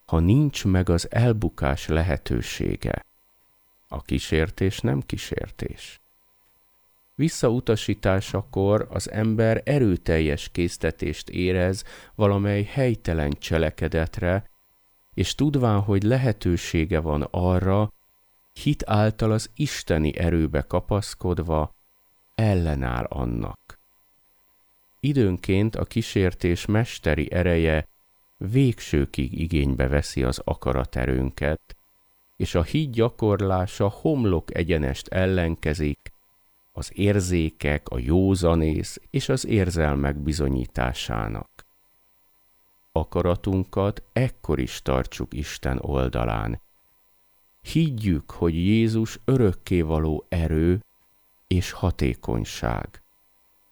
ha nincs meg az elbukás lehetősége. A kísértés nem kísértés. Visszautasításakor az ember erőteljes késztetést érez valamely helytelen cselekedetre, és tudván, hogy lehetősége van arra, hit által az isteni erőbe kapaszkodva ellenáll annak. Időnként a kísértés mesteri ereje végsőkig igénybe veszi az akaraterőnket, és a hit gyakorlása homlok egyenest ellenkezik az érzékek, a józanész és az érzelmek bizonyításának. Akaratunkat ekkor is tartsuk Isten oldalán. Higgyük, hogy Jézus örökkévaló erő és hatékonyság.